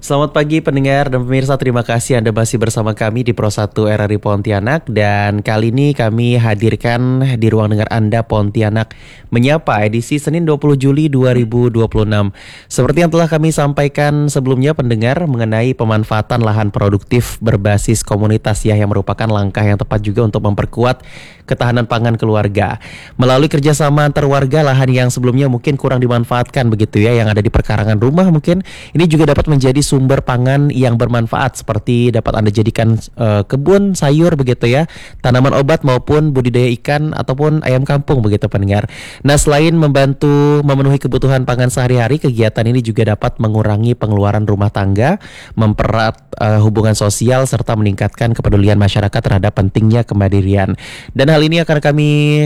Selamat pagi pendengar dan pemirsa, terima kasih Anda masih bersama kami di Pro 1 RRI Pontianak. Dan kali ini kami hadirkan di ruang dengar Anda Pontianak Menyapa edisi Senin 20 Juli 2026. Seperti yang telah kami sampaikan sebelumnya pendengar, mengenai pemanfaatan lahan produktif berbasis komunitas yang merupakan langkah yang tepat juga untuk memperkuat ketahanan pangan keluarga. Melalui kerjasama antar warga, lahan yang sebelumnya mungkin kurang dimanfaatkan begitu ya, yang ada di perkarangan rumah mungkin, ini juga dapat menjadi sumber pangan yang bermanfaat, seperti dapat Anda jadikan kebun sayur begitu ya, tanaman obat maupun budidaya ikan ataupun ayam kampung begitu pendengar. Nah, selain membantu memenuhi kebutuhan pangan sehari-hari, kegiatan ini juga dapat mengurangi pengeluaran rumah tangga, mempererat hubungan sosial serta meningkatkan kepedulian masyarakat terhadap pentingnya kemandirian. Dan hal ini akan kami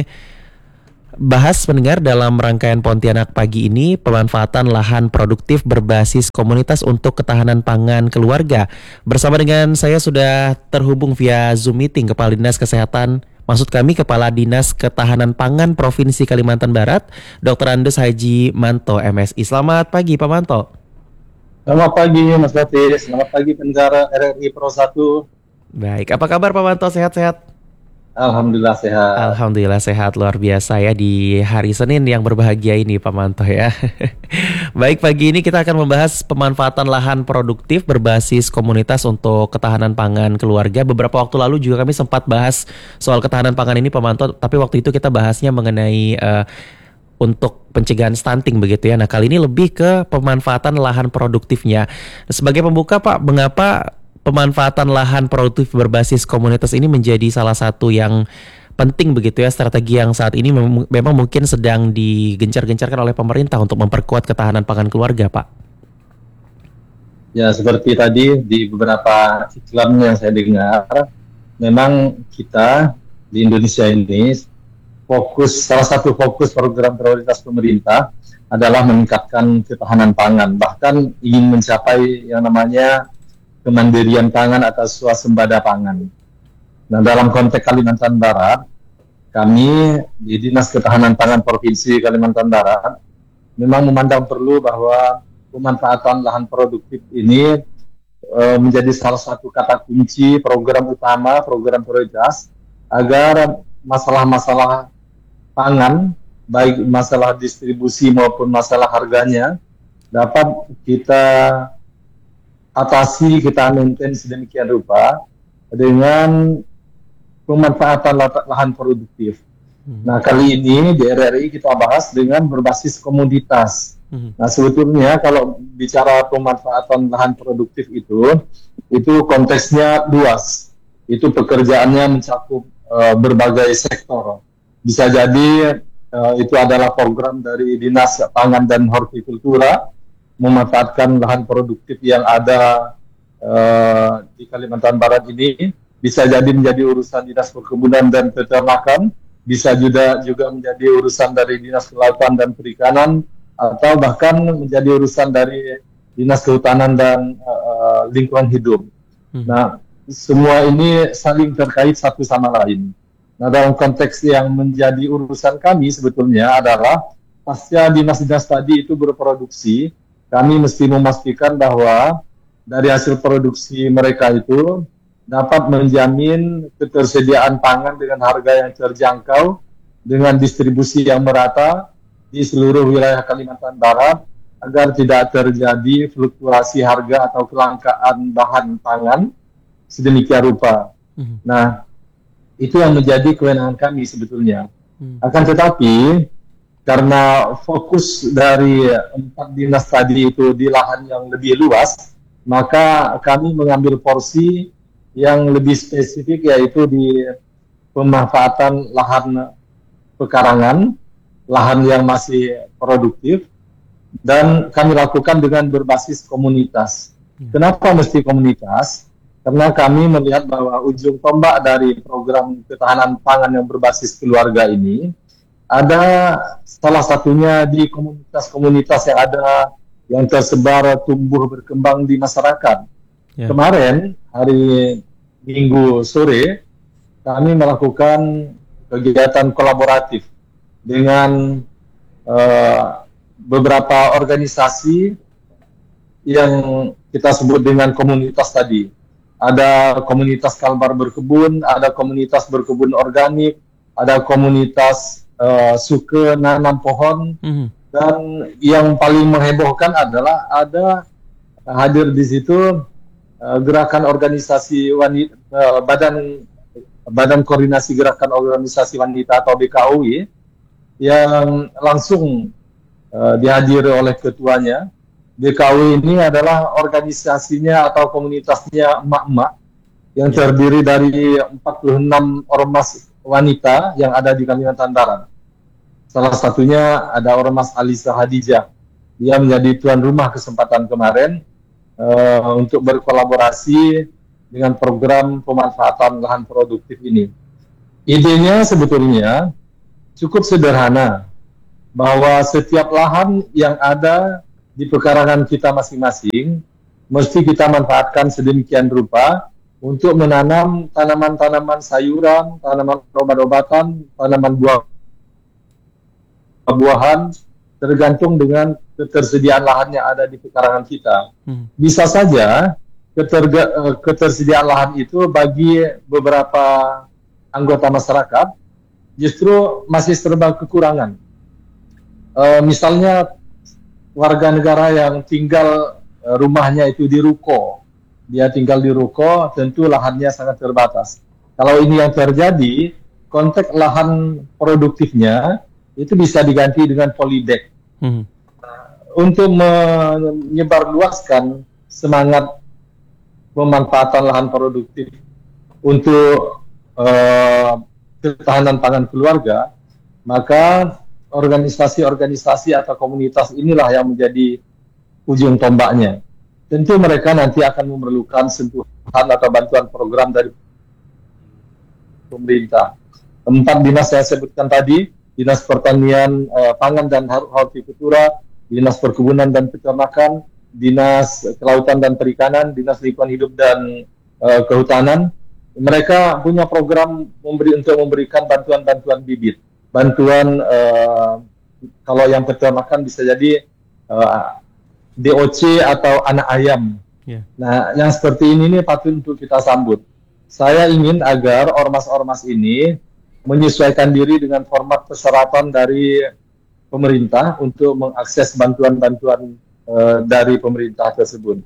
bahas pendengar dalam rangkaian Pontianak pagi ini, pemanfaatan lahan produktif berbasis komunitas untuk ketahanan pangan keluarga. Bersama dengan saya sudah terhubung via Zoom meeting Kepala Dinas Kesehatan, maksud kami Kepala Dinas Ketahanan Pangan Provinsi Kalimantan Barat, Dr. Andes Haji Manto MSI. Selamat pagi Pak Manto. Selamat pagi Mas Datis, selamat pagi pendengar RRI Pro 1. Baik, apa kabar Pak Manto, sehat-sehat? Alhamdulillah sehat. Alhamdulillah sehat, luar biasa ya di hari Senin yang berbahagia ini Pak Manto ya. Baik, pagi ini kita akan membahas pemanfaatan lahan produktif berbasis komunitas untuk ketahanan pangan keluarga. Beberapa waktu lalu juga kami sempat bahas soal ketahanan pangan ini Pak Manto, tapi waktu itu kita bahasnya mengenai untuk pencegahan stunting begitu ya. Nah, kali ini lebih ke pemanfaatan lahan produktifnya. Sebagai pembuka Pak, mengapa pemanfaatan lahan produktif berbasis komunitas ini menjadi salah satu yang penting begitu ya, strategi yang saat ini memang mungkin sedang digencar-gencarkan oleh pemerintah untuk memperkuat ketahanan pangan keluarga, Pak? Ya, seperti tadi di beberapa iklan yang saya dengar, memang kita di Indonesia ini salah satu fokus program prioritas pemerintah adalah meningkatkan ketahanan pangan, bahkan ingin mencapai yang namanya kemandirian pangan atau swasembada pangan. Nah, dalam konteks Kalimantan Barat, kami di Dinas Ketahanan Pangan Provinsi Kalimantan Barat memang memandang perlu bahwa pemanfaatan lahan produktif ini menjadi salah satu kata kunci program utama, program prioritas, agar masalah-masalah pangan, baik masalah distribusi maupun masalah harganya, dapat kita atasi, kita maintain sedemikian rupa dengan pemanfaatan lahan produktif. Nah, kali ini di RRI kita bahas dengan berbasis komoditas. Nah, sebetulnya kalau bicara pemanfaatan lahan produktif itu konteksnya luas. Itu pekerjaannya mencakup berbagai sektor. Bisa jadi itu adalah program dari Dinas Pangan dan Hortikultura, memanfaatkan lahan produktif yang ada di Kalimantan Barat ini. Bisa jadi menjadi urusan Dinas Perkebunan dan Peternakan, bisa juga menjadi urusan dari Dinas Kelautan dan Perikanan, atau bahkan menjadi urusan dari Dinas Kehutanan dan Lingkungan Hidup. Nah, semua ini saling terkait satu sama lain. Nah, dalam konteks yang menjadi urusan kami sebetulnya adalah pasca dinas-dinas tadi itu berproduksi, kami mesti memastikan bahwa dari hasil produksi mereka itu dapat menjamin ketersediaan pangan dengan harga yang terjangkau, dengan distribusi yang merata di seluruh wilayah Kalimantan Barat, agar tidak terjadi fluktuasi harga atau kelangkaan bahan pangan sedemikian rupa. Nah, itu yang menjadi kewenangan kami sebetulnya. Akan tetapi, karena fokus dari 4 dinas tadi itu di lahan yang lebih luas, maka kami mengambil porsi yang lebih spesifik, yaitu di pemanfaatan lahan pekarangan, lahan yang masih produktif, dan kami lakukan dengan berbasis komunitas. Kenapa mesti komunitas? Karena kami melihat bahwa ujung tombak dari program ketahanan pangan yang berbasis keluarga ini ada salah satunya di komunitas-komunitas yang ada, yang tersebar tumbuh berkembang di masyarakat. Yeah. Kemarin hari Minggu sore kami melakukan kegiatan kolaboratif dengan beberapa organisasi yang kita sebut dengan komunitas tadi. Ada komunitas Kalbar berkebun, ada komunitas berkebun organik, ada komunitas suka nanam pohon, dan yang paling menghebohkan adalah ada hadir di situ gerakan organisasi wanita, Badan Koordinasi Gerakan Organisasi Wanita atau BKOW yang langsung dihadiri oleh ketuanya. BKW ini adalah organisasinya atau komunitasnya emak-emak yang terdiri dari 46 ormas wanita yang ada di Kalimantan Barat. Salah satunya ada ormas Alisa Hadijah. Dia menjadi tuan rumah kesempatan kemarin untuk berkolaborasi dengan program pemanfaatan lahan produktif ini. Idenya sebetulnya cukup sederhana, bahwa setiap lahan yang ada di pekarangan kita masing-masing mesti kita manfaatkan sedemikian rupa untuk menanam tanaman-tanaman sayuran, tanaman obat-obatan, tanaman buah-buahan, tergantung dengan ketersediaan lahan yang ada di pekarangan kita. Bisa saja ketersediaan lahan itu bagi beberapa anggota masyarakat justru masih serba kekurangan. Misalnya warga negara yang tinggal rumahnya itu di ruko, dia tinggal di ruko, tentu lahannya sangat terbatas. Kalau ini yang terjadi, konteks lahan produktifnya itu bisa diganti dengan polybag. Untuk menyebarluaskan semangat pemanfaatan lahan produktif untuk ketahanan pangan keluarga, maka organisasi-organisasi atau komunitas inilah yang menjadi ujung tombaknya. Tentu mereka nanti akan memerlukan sentuhan atau bantuan program dari pemerintah. 4 dinas saya sebutkan tadi, Dinas Pertanian, Pangan dan Hortikultura, Dinas Perkebunan dan Peternakan, Dinas Kelautan dan Perikanan, Dinas Lingkungan Hidup dan Kehutanan. Mereka punya program untuk memberikan bantuan-bantuan bibit. Bantuan kalau yang peternakan bisa jadi DOC atau anak ayam. Nah, yang seperti ini patut untuk kita sambut. Saya ingin agar ormas-ormas ini menyesuaikan diri dengan format persyaratan dari pemerintah untuk mengakses bantuan-bantuan dari pemerintah tersebut.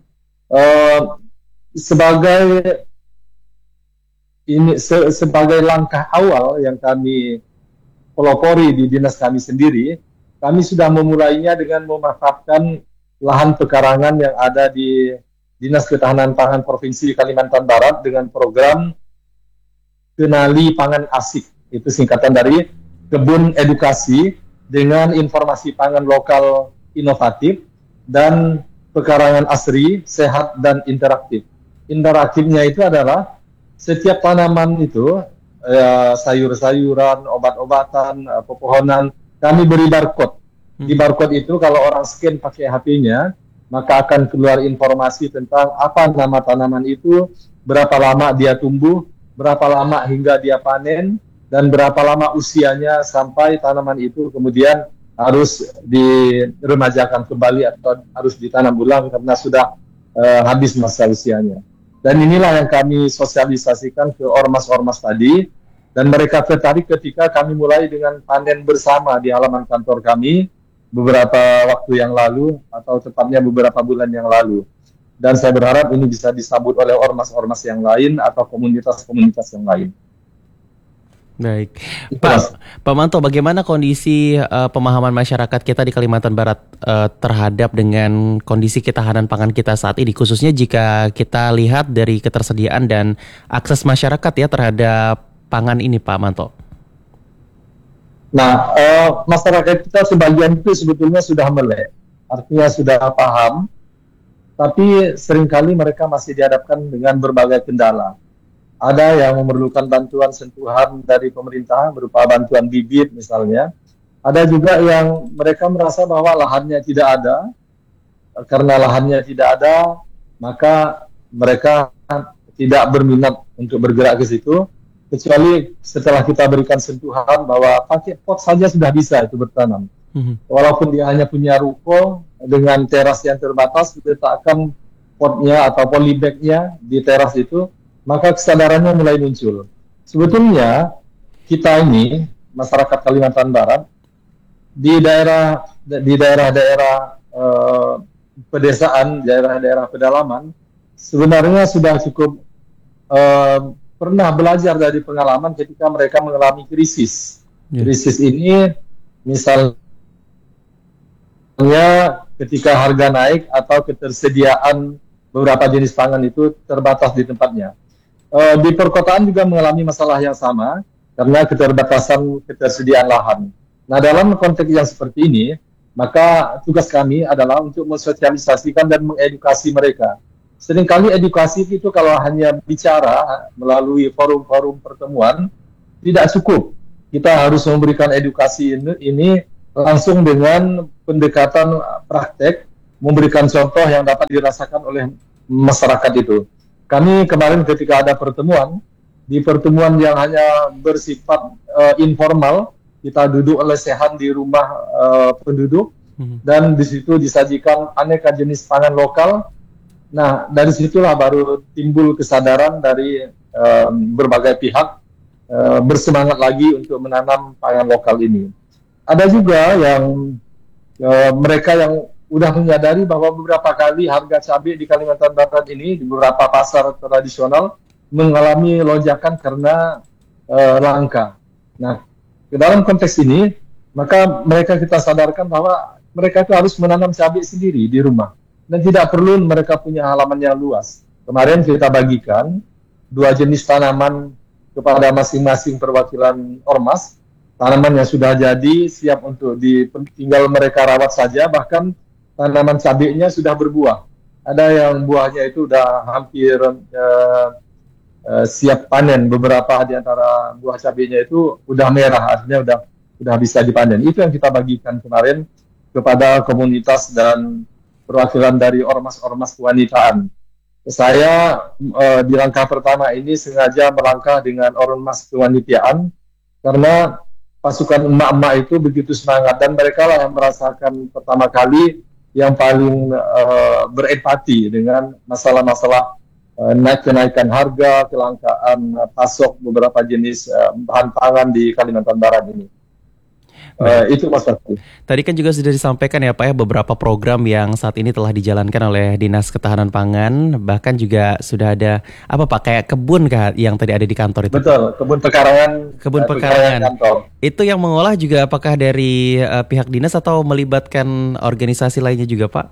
Sebagai langkah awal yang kami pelopori di dinas kami sendiri, kami sudah memulainya dengan memanfaatkan lahan pekarangan yang ada di Dinas Ketahanan Pangan Provinsi Kalimantan Barat dengan program Kenali Pangan Asik. Itu singkatan dari Kebun Edukasi dengan informasi pangan lokal inovatif dan pekarangan asri, sehat, dan interaktif. Interaktifnya itu adalah setiap tanaman itu, sayur-sayuran, obat-obatan, pepohonan, kami beri barcode. Di barcode itu kalau orang scan pakai HP-nya, maka akan keluar informasi tentang apa nama tanaman itu, berapa lama dia tumbuh, berapa lama hingga dia panen, dan berapa lama usianya sampai tanaman itu kemudian harus diremajakan kembali atau harus ditanam ulang karena sudah habis masa usianya. Dan inilah yang kami sosialisasikan ke ormas-ormas tadi, dan mereka tertarik ketika kami mulai dengan panen bersama di halaman kantor kami beberapa waktu yang lalu, atau tepatnya beberapa bulan yang lalu. Dan saya berharap ini bisa disambut oleh ormas-ormas yang lain atau komunitas-komunitas yang lain. Baik, Pak Manto, bagaimana kondisi pemahaman masyarakat kita di Kalimantan Barat terhadap dengan kondisi ketahanan pangan kita saat ini, khususnya jika kita lihat dari ketersediaan dan akses masyarakat ya terhadap pangan ini, Pak Manto? Nah, masyarakat kita sebagian itu sebetulnya sudah melek, artinya sudah paham, tapi seringkali mereka masih dihadapkan dengan berbagai kendala. Ada yang memerlukan bantuan sentuhan dari pemerintah berupa bantuan bibit misalnya. Ada juga yang mereka merasa bahwa lahannya tidak ada. Karena lahannya tidak ada, maka mereka tidak berminat untuk bergerak ke situ. Kecuali setelah kita berikan sentuhan bahwa pakai pot saja sudah bisa itu bertanam. Walaupun dia hanya punya ruko dengan teras yang terbatas, kita akan potnya atau polybagnya di teras itu, maka kesadarannya mulai muncul. Sebetulnya kita ini masyarakat Kalimantan Barat di daerah-daerah pedesaan, daerah-daerah pedalaman sebenarnya sudah cukup pernah belajar dari pengalaman ketika mereka mengalami krisis. Krisis ini misalnya ketika harga naik atau ketersediaan beberapa jenis pangan itu terbatas di tempatnya. Di perkotaan juga mengalami masalah yang sama karena ketersediaan lahan. Nah, dalam konteks yang seperti ini, maka tugas kami adalah untuk mensosialisasikan dan mengedukasi mereka. Seringkali edukasi itu kalau hanya bicara melalui forum-forum pertemuan tidak cukup. Kita harus memberikan edukasi ini langsung dengan pendekatan praktek, memberikan contoh yang dapat dirasakan oleh masyarakat itu. Kami kemarin ketika ada pertemuan, di pertemuan yang hanya bersifat informal, kita duduk lesehan di rumah penduduk, dan di situ disajikan aneka jenis pangan lokal. Nah, dari situlah baru timbul kesadaran dari berbagai pihak bersemangat lagi untuk menanam pangan lokal ini. Ada juga yang mereka yang udah menyadari bahwa beberapa kali harga cabai di Kalimantan Barat ini di beberapa pasar tradisional mengalami lonjakan karena langka. Nah, ke dalam konteks ini, maka mereka kita sadarkan bahwa mereka itu harus menanam cabai sendiri di rumah dan tidak perlu mereka punya halaman yang luas. Kemarin kita bagikan 2 jenis tanaman kepada masing-masing perwakilan ormas, tanaman yang sudah jadi siap untuk tinggal mereka rawat saja, bahkan tanaman cabainya sudah berbuah. Ada yang buahnya itu sudah hampir siap panen. Beberapa di antara buah cabainya itu sudah merah, artinya sudah bisa dipanen. Itu yang kita bagikan kemarin kepada komunitas dan perwakilan dari ormas-ormas kewanitaan. Saya di langkah pertama ini sengaja melangkah dengan ormas kewanitaan karena pasukan emak-emak itu begitu semangat dan mereka lah yang merasakan pertama kali yang paling berempati dengan masalah-masalah kenaikan harga, kelangkaan pasok beberapa jenis bahan pangan di Kalimantan Barat ini. Itu Mas Fatih. Tadi kan juga sudah disampaikan ya Pak ya beberapa program yang saat ini telah dijalankan oleh Dinas Ketahanan Pangan, bahkan juga sudah ada apa Pak kayak kebun kah yang tadi ada di kantor itu? Betul, kebun pekarangan. Kebun pekarangan. Itu yang mengolah juga apakah dari pihak dinas atau melibatkan organisasi lainnya juga Pak?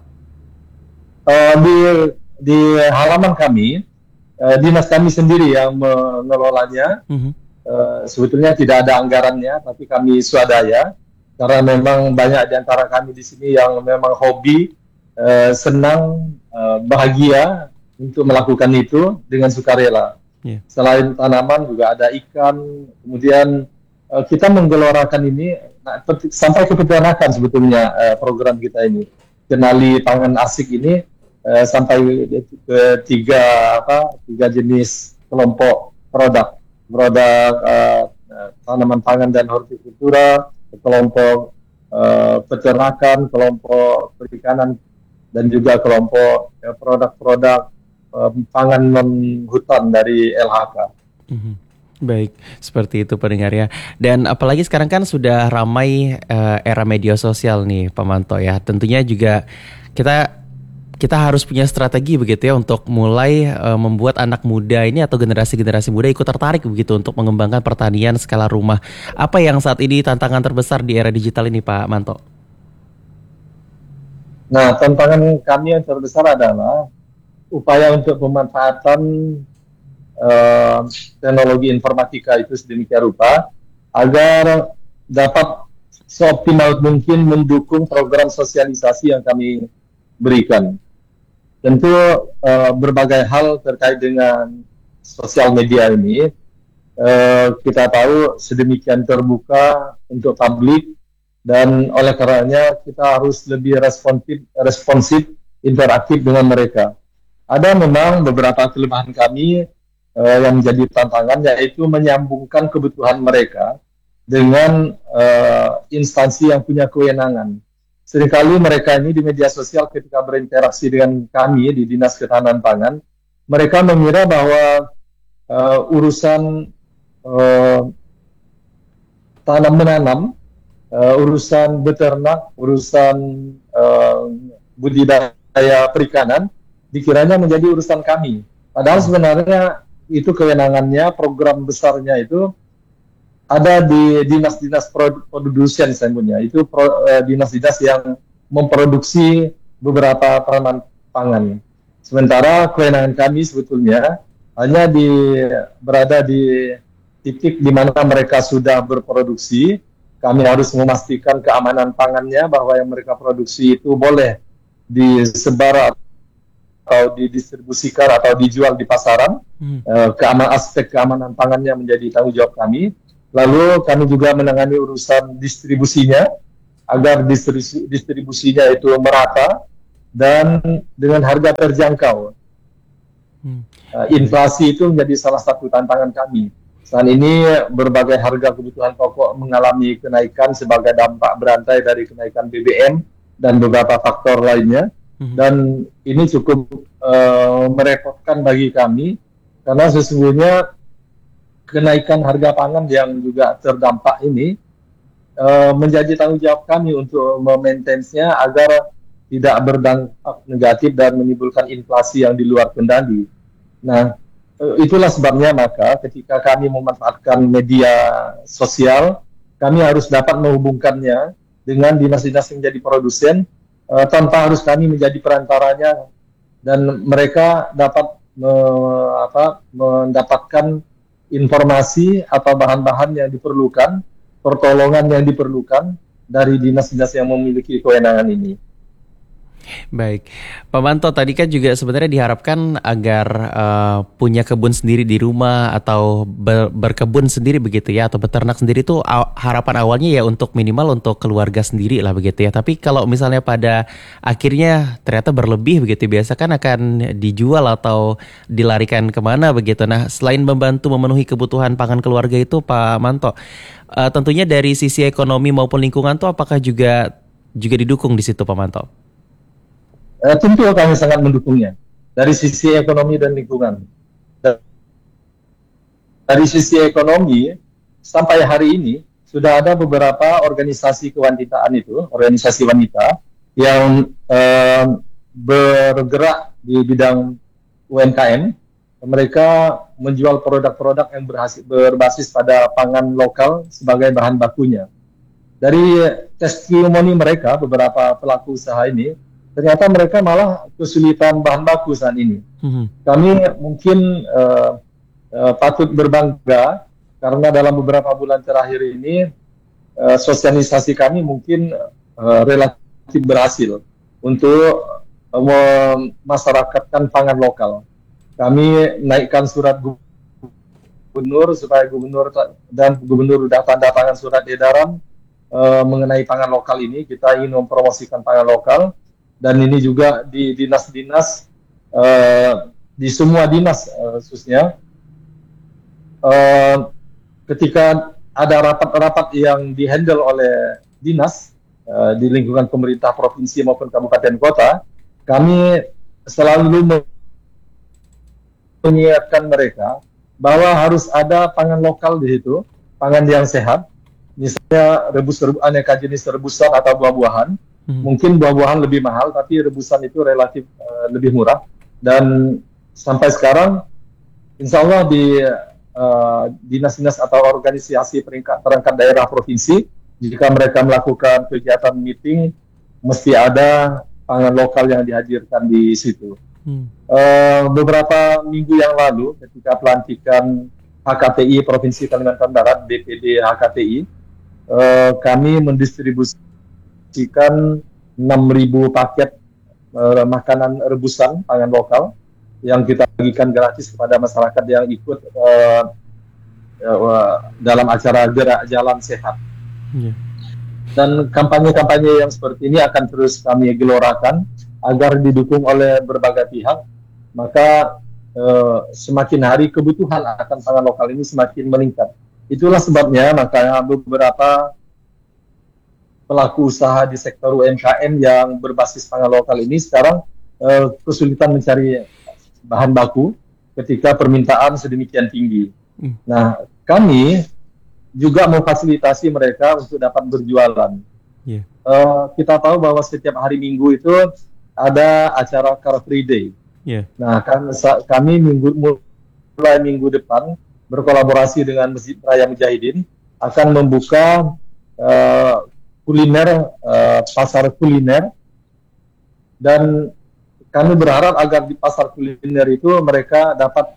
Di halaman kami, dinas kami sendiri yang mengelolanya. Sebetulnya tidak ada anggarannya, tapi kami swadaya karena memang banyak di antara kami di sini yang memang hobi, senang, bahagia untuk melakukan itu dengan sukarela. Selain tanaman juga ada ikan, kemudian kita menggelorakan ini sampai ke peternakan sebetulnya program kita ini. Kenali pangan asik ini sampai ke tiga jenis kelompok produk tanaman pangan dan hortikultura, kelompok peternakan, kelompok perikanan, dan juga kelompok produk-produk pangan non-hutan dari LHK. Baik, seperti itu pendengar ya. Dan apalagi sekarang kan sudah ramai era media sosial nih Pak Manto ya. Tentunya juga kita harus punya strategi begitu ya untuk mulai membuat anak muda ini atau generasi-generasi muda ikut tertarik begitu untuk mengembangkan pertanian skala rumah. Apa yang saat ini tantangan terbesar di era digital ini Pak Manto? Nah, tantangan kami yang terbesar adalah upaya untuk pemanfaatan teknologi informatika itu sedemikian rupa agar dapat seoptimal mungkin mendukung program sosialisasi yang kami berikan. Tentu berbagai hal terkait dengan sosial media ini kita tahu sedemikian terbuka untuk publik dan oleh karenanya kita harus lebih responsif, interaktif dengan mereka. Ada memang beberapa kelemahan kami yang menjadi tantangan yaitu menyambungkan kebutuhan mereka dengan instansi yang punya kewenangan. seringkali mereka ini di media sosial ketika berinteraksi dengan kami di Dinas Ketahanan Pangan, mereka mengira bahwa urusan tanam menanam, urusan beternak, urusan budidaya perikanan, dikiranya menjadi urusan kami. Padahal sebenarnya itu kewenangannya, program besarnya itu ada di dinas-dinas produsen sebetulnya. Itu dinas-dinas yang memproduksi beberapa tanaman pangan. Sementara kewenangan kami sebetulnya hanya berada di titik di mana mereka sudah berproduksi. Kami harus memastikan keamanan pangannya, bahwa yang mereka produksi itu boleh disebar atau didistribusikan atau dijual di pasaran. Aspek keamanan pangannya menjadi tanggung jawab kami. Lalu kami juga menangani urusan distribusinya, agar distribusinya itu merata dan dengan harga terjangkau. Inflasi itu menjadi salah satu tantangan kami. Saat ini berbagai harga kebutuhan pokok mengalami kenaikan sebagai dampak berantai dari kenaikan BBM dan beberapa faktor lainnya. Dan ini cukup merepotkan bagi kami, karena sesungguhnya kenaikan harga pangan yang juga terdampak ini menjadi tanggung jawab kami untuk memaintennya agar tidak berdampak negatif dan menimbulkan inflasi yang di luar kendali. Nah, itulah sebabnya maka ketika kami memanfaatkan media sosial, kami harus dapat menghubungkannya dengan dinas-dinas yang menjadi produsen tanpa harus kami menjadi perantaranya, dan mereka dapat mendapatkan informasi atau bahan-bahan yang diperlukan, pertolongan yang diperlukan dari dinas-dinas yang memiliki kewenangan ini. Baik, Pak Manto, tadi kan juga sebenarnya diharapkan agar punya kebun sendiri di rumah atau berkebun sendiri begitu ya, atau beternak sendiri itu harapan awalnya ya untuk minimal untuk keluarga sendiri lah begitu ya. Tapi kalau misalnya pada akhirnya ternyata berlebih begitu, biasa kan akan dijual atau dilarikan kemana begitu. Nah, selain membantu memenuhi kebutuhan pangan keluarga itu, Pak Manto, tentunya dari sisi ekonomi maupun lingkungan tuh apakah juga didukung di situ, Pak Manto? Tentu kami sangat mendukungnya dari sisi ekonomi dan lingkungan. Dari sisi ekonomi, sampai hari ini sudah ada beberapa organisasi kewanitaan itu, organisasi wanita yang bergerak di bidang UMKM. Mereka menjual produk-produk yang berbasis pada pangan lokal sebagai bahan bakunya. Dari testimoni mereka, beberapa pelaku usaha ini, ternyata mereka malah kesulitan bahan baku saat ini. Kami mungkin patut berbangga karena dalam beberapa bulan terakhir ini sosialisasi kami mungkin relatif berhasil untuk memasyarakatkan pangan lokal. Kami naikkan surat gubernur supaya gubernur sudah tanda tangan surat edaran mengenai pangan lokal ini. Kita ingin mempromosikan pangan lokal. Dan ini juga di dinas-dinas, di semua dinas khususnya, ketika ada rapat-rapat yang dihandle oleh dinas di lingkungan pemerintah provinsi maupun kabupaten kota, kami selalu mengingatkan mereka bahwa harus ada pangan lokal di situ, pangan yang sehat, misalnya aneka jenis rebusan atau buah-buahan. Mungkin buah-buahan lebih mahal, tapi rebusan itu relatif lebih murah. Dan sampai sekarang, insya Allah di dinas-dinas atau organisasi perangkat daerah provinsi, jika mereka melakukan kegiatan meeting, mesti ada pangan lokal yang dihadirkan di situ. Beberapa minggu yang lalu, ketika pelantikan HKTI Provinsi Kalimantan Barat, BPD HKTI, kami mendistribusikan 6.000 paket makanan rebusan pangan lokal yang kita bagikan gratis kepada masyarakat yang ikut dalam acara Gerak Jalan Sehat. Dan kampanye-kampanye yang seperti ini akan terus kami gelorakan agar didukung oleh berbagai pihak. Maka semakin hari kebutuhan akan pangan lokal ini semakin meningkat. Itulah sebabnya makanya beberapa pelaku usaha di sektor UMKM yang berbasis pangan lokal ini sekarang kesulitan mencari bahan baku ketika permintaan sedemikian tinggi. Nah, kami juga memfasilitasi mereka untuk dapat berjualan. Yeah. Kita tahu bahwa setiap hari Minggu itu ada acara Car Free Day. Yeah. Nah, kami mulai minggu depan berkolaborasi dengan Masjid Raya Mujahidin akan membuka pasar kuliner, dan kami berharap agar di pasar kuliner itu mereka dapat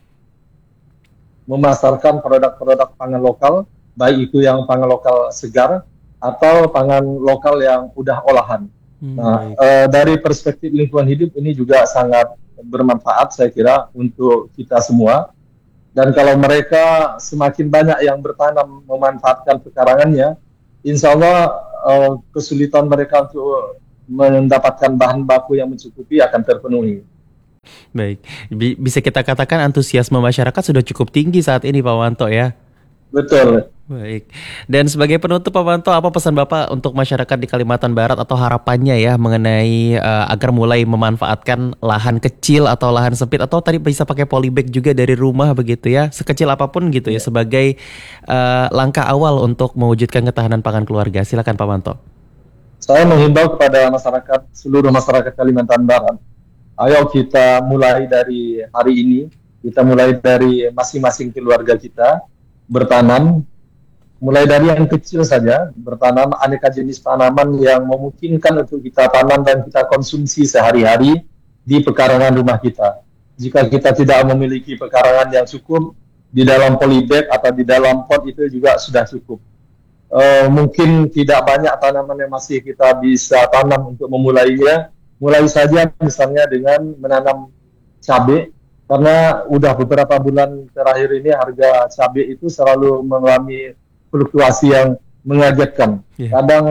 memasarkan produk-produk pangan lokal, baik itu yang pangan lokal segar atau pangan lokal yang udah olahan. Dari perspektif lingkungan hidup ini juga sangat bermanfaat saya kira untuk kita semua. Dan kalau mereka semakin banyak yang bertanam memanfaatkan pekarangannya, insya Allah kesulitan mereka untuk mendapatkan bahan baku yang mencukupi akan terpenuhi. Baik, bisa kita katakan antusiasme masyarakat sudah cukup tinggi saat ini Pak Wanto ya? Betul. Baik, dan sebagai penutup Pak Wanto, apa pesan Bapak untuk masyarakat di Kalimantan Barat atau harapannya ya mengenai agar mulai memanfaatkan lahan kecil atau lahan sempit, atau tadi bisa pakai polybag juga dari rumah begitu ya, sekecil apapun gitu ya, sebagai langkah awal untuk mewujudkan ketahanan pangan keluarga. Silakan Pak Wanto. Saya menghimbau kepada masyarakat, seluruh masyarakat Kalimantan Barat, ayo kita mulai dari hari ini, kita mulai dari masing-masing keluarga kita bertanam, mulai dari yang kecil saja, bertanam aneka jenis tanaman yang memungkinkan untuk kita tanam dan kita konsumsi sehari-hari di pekarangan rumah kita. Jika kita tidak memiliki pekarangan yang cukup, di dalam polybag atau di dalam pot itu juga sudah cukup. Mungkin tidak banyak tanaman yang masih kita bisa tanam untuk memulainya. Mulai saja misalnya dengan menanam cabai, karena udah beberapa bulan terakhir ini harga cabai itu selalu mengalami fluktuasi yang mengagetkan. Kadang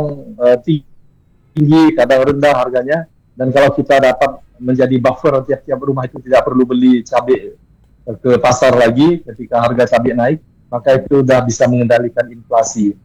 tinggi, kadang rendah harganya. Dan kalau kita dapat menjadi buffer, tiap-tiap rumah itu tidak perlu beli cabai ke pasar lagi ketika harga cabai naik, maka itu sudah bisa mengendalikan inflasi.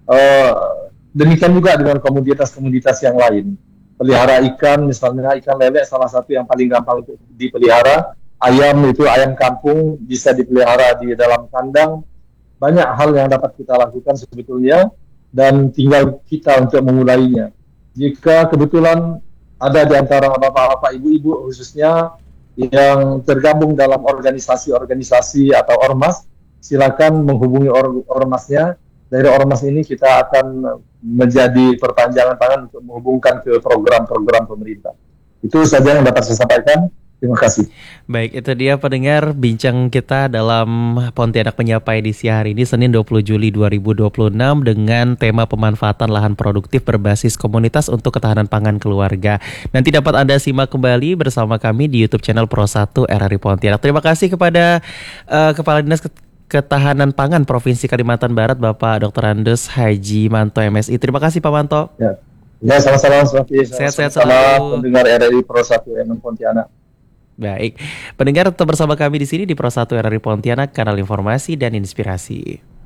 Demikian juga dengan komoditas-komoditas yang lain. Pelihara ikan, misalnya ikan lele salah satu yang paling gampang untuk dipelihara. Ayam itu, ayam kampung bisa dipelihara di dalam kandang. Banyak hal yang dapat kita lakukan sebetulnya, dan tinggal kita untuk memulainya. Jika kebetulan ada di antara bapak-bapak, ibu-ibu khususnya yang tergabung dalam organisasi-organisasi atau ormas, silakan menghubungi ormasnya. Dari ormas ini kita akan menjadi perpanjangan tangan untuk menghubungkan ke program-program pemerintah. Itu saja yang dapat saya sampaikan. Terima kasih. Baik, itu dia pendengar bincang kita dalam Pontianak Menyapa edisi hari ini, Senin 20 Juli 2026 dengan tema pemanfaatan lahan produktif berbasis komunitas untuk ketahanan pangan keluarga. Nanti dapat Anda simak kembali bersama kami di YouTube channel Pro 1 RRI Pontianak. Terima kasih kepada Kepala Dinas Ketahanan Pangan Provinsi Kalimantan Barat, Bapak Dr. Andes Haji Manto MSI. Terima kasih Pak Manto. Ya, sama-sama. Sehat-sehat selalu. Pendengar RRI Pro 1 Pontianak. Baik, pendengar tetap bersama kami di sini di Pro 1 RRI Pontianak, kanal informasi dan inspirasi.